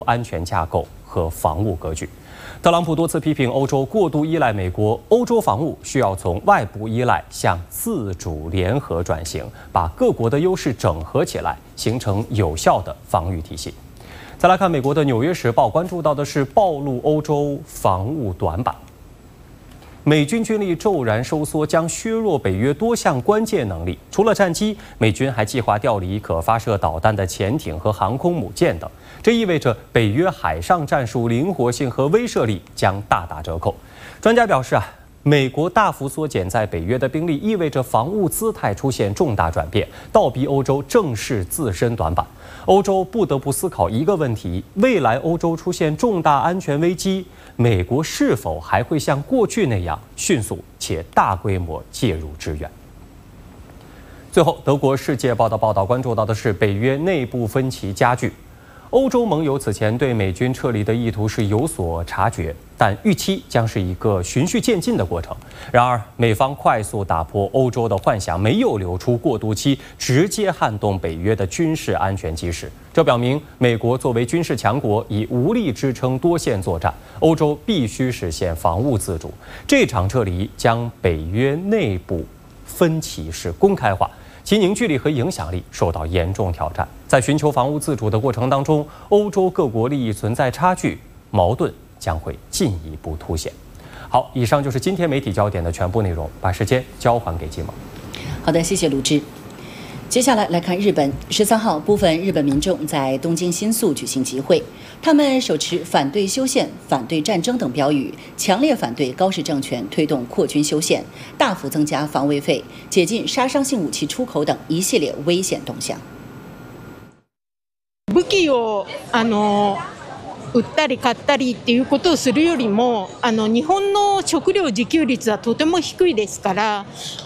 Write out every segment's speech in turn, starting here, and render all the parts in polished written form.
安全架构和防务格局。特朗普多次批评欧洲过度依赖美国，欧洲防务需要从外部依赖向自主联合转型，把各国的优势整合起来，形成有效的防御体系。再来看美国的《纽约时报》关注到的是暴露欧洲防务短板。美军军力骤然收缩，将削弱北约多项关键能力。除了战机，美军还计划调离可发射导弹的潜艇和航空母舰等。这意味着北约海上战术灵活性和威慑力将大打折扣。专家表示美国大幅缩减在北约的兵力，意味着防务姿态出现重大转变，倒逼欧洲正视自身短板。欧洲不得不思考一个问题：未来欧洲出现重大安全危机，美国是否还会像过去那样迅速且大规模介入支援？最后，德国《世界报》的报道关注到的是北约内部分歧加剧。欧洲盟友此前对美军撤离的意图是有所察觉，但预期将是一个循序渐进的过程。然而，美方快速打破欧洲的幻想，没有留出过渡期，直接撼动北约的军事安全基石。这表明，美国作为军事强国已无力支撑多线作战，欧洲必须实现防务自主。这场撤离将北约内部分歧是公开化，其凝聚力和影响力受到严重挑战。在寻求防务自主的过程当中，欧洲各国利益存在差距，矛盾将会进一步凸显。好，以上就是今天媒体焦点的全部内容，把时间交还给季萌。 好的，谢谢鲁智。接下来看日本，13号，部分日本民众在东京新宿举行集会，他们手持反对修宪、反对战争等标语，强烈反对高市政权推动扩军修宪、大幅增加防卫费、解禁杀伤性武器出口等一系列危险动向。 武器を売ったり買ったりっていうことをするよりも日本の食料自給率はとても低いですから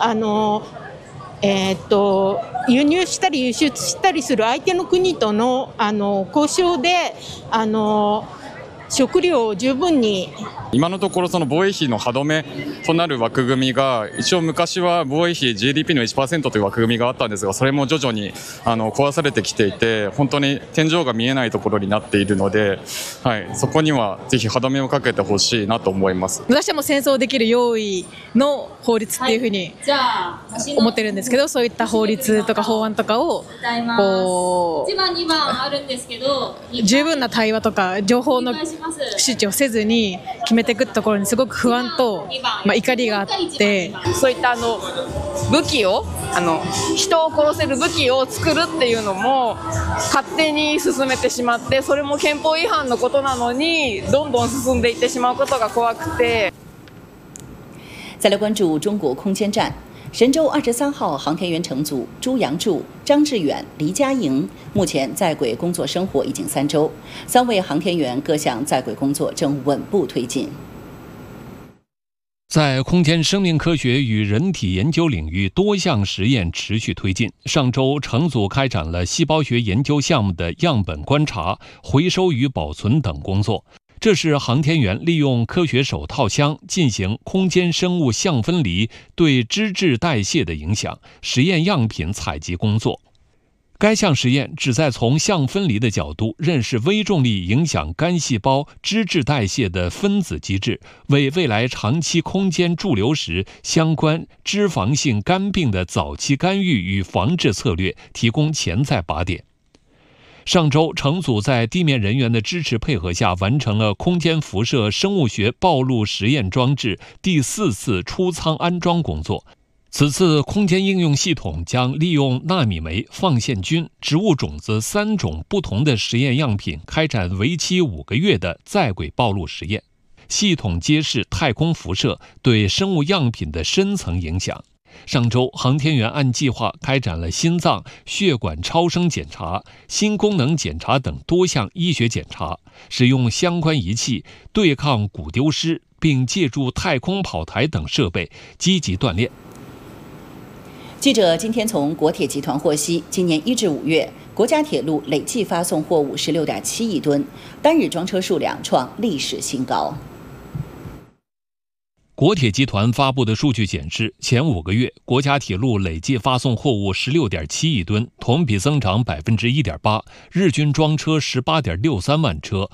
輸入したり輸出したりする相手の国との交渉で食料を十分に今のところその防衛費の歯止めとなる枠組みが一応昔は防衛費 GDP の 1% という枠組みがあったんですが、それも徐々に壊されてきていて、本当に天井が見えないところになっているので、そこにはぜひ歯止めをかけてほしいなと思います。 私はもう戦争できる用意の法律っていうふうに思ってるんですけど、そういった法律とか法案とかをこう十分な対話とか情報の周知をせずに決めていくところにすごく不安と、怒りがあって、 そういった武器を人を殺せる武器を作るっていうのも勝手に進めてしまって、それも憲法違反のことなのにどんどん進んでいってしまうことが怖くて。 再来关注中国空间站。神舟23号航天员乘组朱杨柱、张志远、黎佳莹目前在轨工作生活已经3周，3位航天员各项在轨工作正稳步推进。 在空间生命科学与人体研究领域，多项实验持续推进。上周，乘组开展了细胞学研究项目的样本观察、回收与保存等工作。这是航天员利用科学手套箱进行空间生物相分离对脂质代谢的影响实验样品采集工作。该项实验旨在从相分离的角度认识微重力影响肝细胞脂质代谢的分子机制，为未来长期空间驻留时相关脂肪性肝病的早期干预与防治策略提供潜在靶点。上周，乘组在地面人员的支持配合下，完成了空间辐射生物学暴露实验装置第4次出舱安装工作。此次空间应用系统将利用纳米酶、放线菌、植物种子3种不同的实验样品，开展为期5个月的在轨暴露实验，系统揭示太空辐射对生物样品的深层影响。上周，航天员按计划开展了心脏、血管超声检查、心功能检查等多项医学检查，使用相关仪器对抗骨丢失，并借助太空跑台等设备积极锻炼。 记者今天从国铁集团获悉，今年1至5月，国家铁路累计发送货物16.7亿吨，单日装车数量创历史新高。 国铁集团发布的数据显示，前5个月国家铁路累计发送货物16.7亿吨，同比增长1.8%，日均装车18.63万车，